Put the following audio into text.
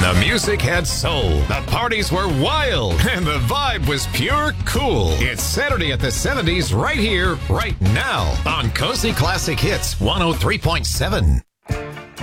The music had soul, the parties were wild, and the vibe was pure cool. It's Saturday at the 70s right here, right now on Cozy Classic Hits 103.7.